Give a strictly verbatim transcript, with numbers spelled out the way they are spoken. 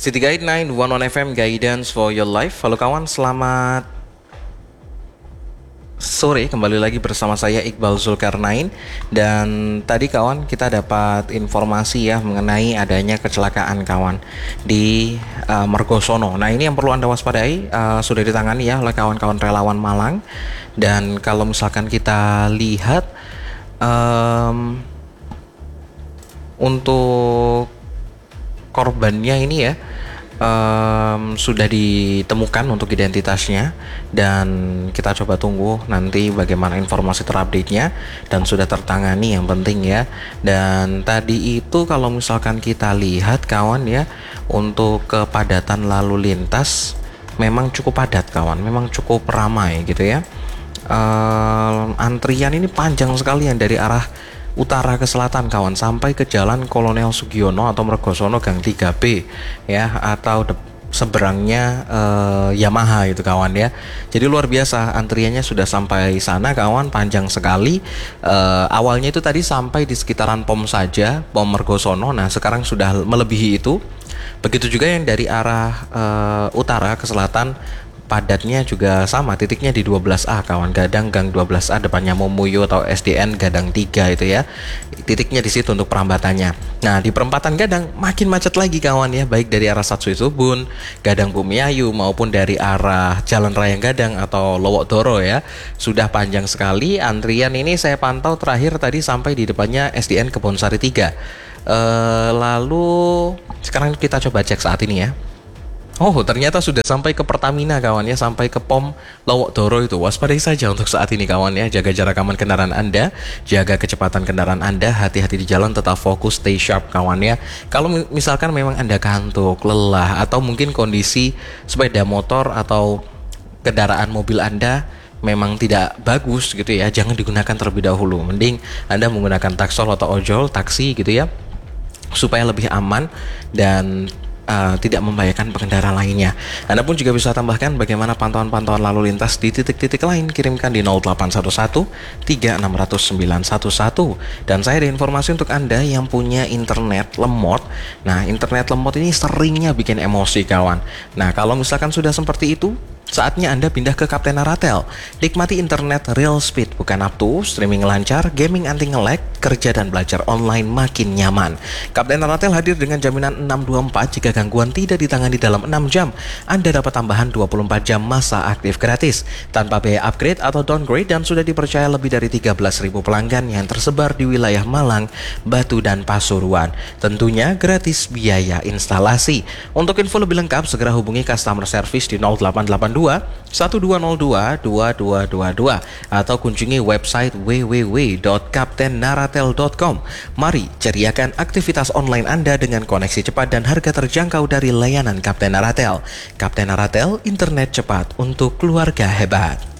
City Guide sembilan satu satu F M, Guidance for Your Life. Halo kawan, selamat sore, kembali lagi bersama saya Iqbal Zulkarnain. Dan tadi kawan, kita dapat informasi ya mengenai adanya kecelakaan kawan di uh, Mergosono. Nah ini yang perlu Anda waspadai, uh, sudah ditangani ya oleh kawan-kawan relawan Malang. Dan kalau misalkan kita lihat um, untuk korbannya ini ya um, sudah ditemukan untuk identitasnya, dan kita coba tunggu nanti bagaimana informasi terupdate-nya, dan sudah tertangani yang penting ya. Dan tadi itu kalau misalkan kita lihat kawan ya, untuk kepadatan lalu lintas memang cukup padat kawan, memang cukup ramai gitu ya. Um, antrian ini panjang sekali yang dari arah utara ke selatan kawan, sampai ke Jalan Kolonel Sugiono atau Mergosono Gang tiga B ya, atau de- seberangnya uh, Yamaha itu kawan ya. Jadi luar biasa antriannya sudah sampai sana kawan, panjang sekali. Uh, awalnya itu tadi sampai di sekitaran P O M saja, P O M Mergosono. Nah sekarang sudah melebihi itu. Begitu juga yang dari arah uh, utara ke selatan, padatnya juga sama, titiknya di dua belas A kawan, Gadang Gang dua belas A, depannya Momuyo atau S D N Gadang tiga itu ya. Titiknya di situ untuk perambatannya. Nah, di perempatan Gadang makin macet lagi kawan ya, baik dari arah Satsui Subun, Gadang Bumiayu maupun dari arah Jalan Raya Gadang atau Lowok Doro ya. Sudah panjang sekali antrian ini, saya pantau terakhir tadi sampai di depannya S D N Kebonsari tiga. Uh, lalu sekarang kita coba cek saat ini ya. Oh, ternyata sudah sampai ke Pertamina kawan ya, sampai ke P O M Lowok Doro itu. Waspadai saja untuk saat ini kawan ya, jaga jarak aman kendaraan Anda, jaga kecepatan kendaraan Anda, hati-hati di jalan, tetap fokus, stay sharp kawan ya. Kalau misalkan memang Anda kantuk, lelah, atau mungkin kondisi sepeda motor atau kendaraan mobil Anda memang tidak bagus gitu ya, jangan digunakan terlebih dahulu. Mending Anda menggunakan taksol atau ojol, taksi gitu ya, supaya lebih aman dan Uh, tidak membahayakan pengendara lainnya. Anda pun juga bisa tambahkan bagaimana pantauan-pantauan lalu lintas di titik-titik lain, kirimkan di nol delapan satu satu tiga enam nol nol sembilan satu satu. Dan saya ada informasi untuk Anda yang punya internet lemot. Nah, internet lemot ini seringnya bikin emosi kawan. Nah, kalau misalkan sudah seperti itu, saatnya Anda pindah ke Kapten Naratel. Nikmati internet real speed, bukan up to, streaming lancar, gaming anti nge-lag, kerja dan belajar online makin nyaman. Kapten Naratel hadir dengan jaminan enam dua empat, jika gangguan tidak ditangani dalam enam jam, Anda dapat tambahan dua puluh empat jam masa aktif gratis, tanpa biaya upgrade atau downgrade, dan sudah dipercaya lebih dari tiga belas ribu pelanggan yang tersebar di wilayah Malang, Batu, dan Pasuruan. Tentunya gratis biaya instalasi. Untuk info lebih lengkap, segera hubungi customer service di nol delapan delapan dua satu dua nol dua dua dua dua dua atau kunjungi website w w w dot kapten naratel dot com. Mari ceriakan aktivitas online Anda dengan koneksi cepat dan harga terjangkau dari layanan Kapten Naratel. Kapten Naratel, internet cepat untuk keluarga hebat.